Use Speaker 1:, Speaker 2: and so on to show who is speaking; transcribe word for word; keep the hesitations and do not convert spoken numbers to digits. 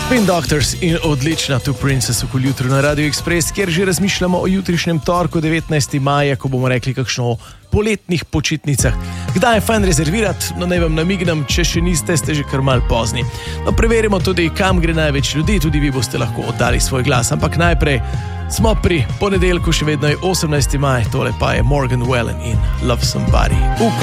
Speaker 1: Spin Doctors in odlična Two Princess v jutru na Radio Express, kjer že razmišljamo o jutrišnjem torku, devetnajstega maja, ko bomo rekli kakšno o poletnih počitnicah. Kdaj je fajn rezervirati? No, naj vam namignem, če še niste, ste že kar mal pozni. No, preverimo tudi, kam gre največ ljudi, tudi vi boste lahko oddali svoj glas, ampak najprej smo pri ponedeljku, še vedno je osemnajstega maja, tole pa je Morgan Wallen in Love Somebody.